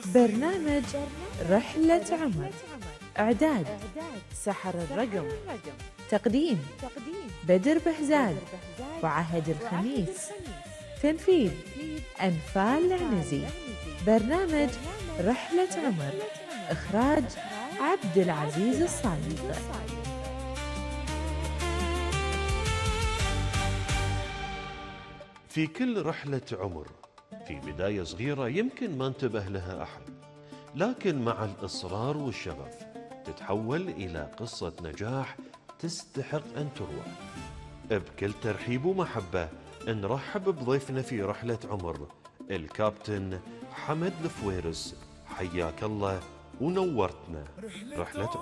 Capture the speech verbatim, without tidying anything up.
برنامج رحلة عمر. إعداد سحر الرقم. تقديم بدر بهزاد وعهد الخميس. تنفيذ أنفال العنزي. برنامج رحلة عمر، إخراج عبد العزيز الصادق. في كل رحلة عمر في بداية صغيرة يمكن ما انتبه لها أحد، لكن مع الإصرار والشغف تتحول إلى قصة نجاح تستحق أن تروى. بكل ترحيب ومحبة نرحب بضيفنا في رحلة عمر الكابتن حمد الفويرس. حياك الله ونورتنا رحلة